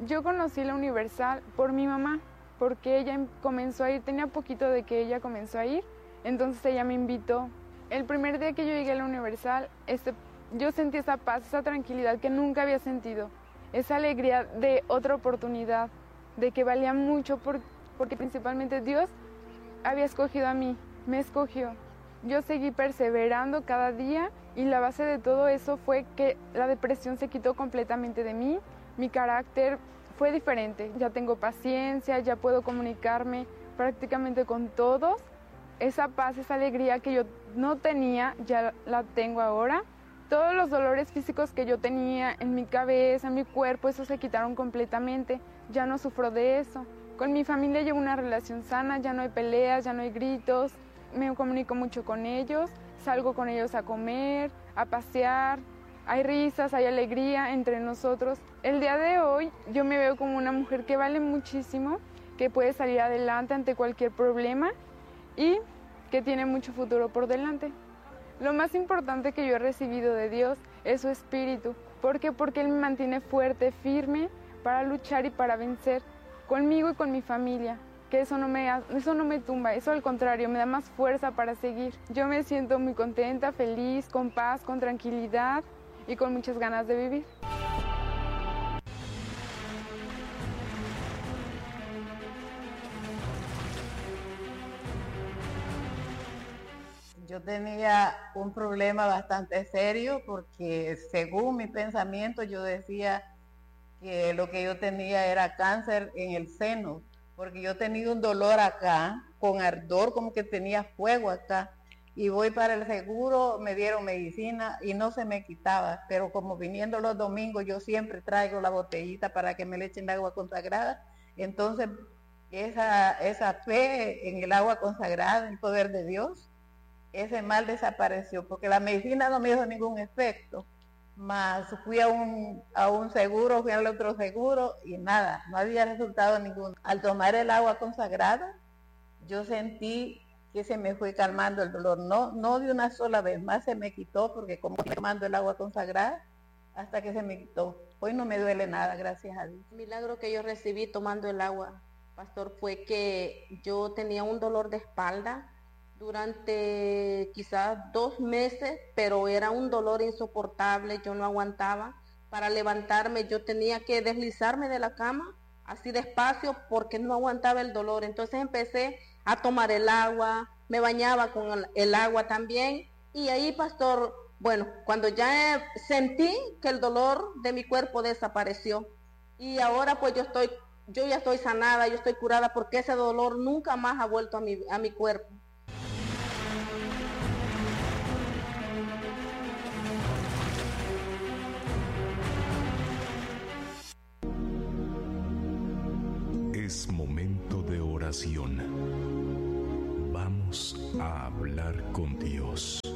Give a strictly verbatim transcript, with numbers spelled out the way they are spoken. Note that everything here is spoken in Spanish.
Yo conocí la Universal por mi mamá, porque ella comenzó a ir, tenía poquito de que ella comenzó a ir, entonces ella me invitó. El primer día que yo llegué a la Universal, este, yo sentí esa paz, esa tranquilidad que nunca había sentido, esa alegría de otra oportunidad, de que valía mucho por, porque principalmente Dios había escogido a mí, me escogió. Yo seguí perseverando cada día y la base de todo eso fue que la depresión se quitó completamente de mí, mi carácter fue diferente, ya tengo paciencia, ya puedo comunicarme prácticamente con todos. Esa paz, esa alegría que yo no tenía, ya la tengo ahora. Todos los dolores físicos que yo tenía en mi cabeza, en mi cuerpo, eso se quitaron completamente, ya no sufro de eso. Con mi familia llevo una relación sana, ya no hay peleas, ya no hay gritos, me comunico mucho con ellos, salgo con ellos a comer, a pasear, hay risas, hay alegría entre nosotros. El día de hoy yo me veo como una mujer que vale muchísimo, que puede salir adelante ante cualquier problema y que tiene mucho futuro por delante. Lo más importante que yo he recibido de Dios es su espíritu. ¿Por qué? Porque Él me mantiene fuerte, firme para luchar y para vencer conmigo y con mi familia. Que eso no me, eso no me tumba, eso al contrario, me da más fuerza para seguir. Yo me siento muy contenta, feliz, con paz, con tranquilidad y con muchas ganas de vivir. Yo tenía un problema bastante serio porque según mi pensamiento yo decía que lo que yo tenía era cáncer en el seno, porque yo tenía un dolor acá, con ardor, como que tenía fuego acá, y voy para el seguro, me dieron medicina y no se me quitaba, pero como viniendo los domingos yo siempre traigo la botellita para que me le echen agua consagrada, entonces esa, esa fe en el agua consagrada, el poder de Dios, ese mal desapareció, porque la medicina no me hizo ningún efecto. Más fui a un, a un seguro, fui al otro seguro y nada, no había resultado ninguno. Al tomar el agua consagrada, yo sentí que se me fue calmando el dolor, no, no de una sola vez, más se me quitó porque como estoy tomando el agua consagrada, hasta que se me quitó. Hoy no me duele nada, gracias a Dios. El milagro que yo recibí tomando el agua, pastor, fue que yo tenía un dolor de espalda durante quizás dos meses, pero era un dolor insoportable, yo no aguantaba. Para levantarme yo tenía que deslizarme de la cama así despacio porque no aguantaba el dolor. Entonces empecé a tomar el agua, me bañaba con el, el agua también, y ahí, pastor, bueno, cuando ya sentí que el dolor de mi cuerpo desapareció, y ahora pues yo estoy, yo ya estoy sanada, yo estoy curada, porque ese dolor nunca más ha vuelto a mi, a mi cuerpo. Es momento de oración. Vamos a hablar con Dios.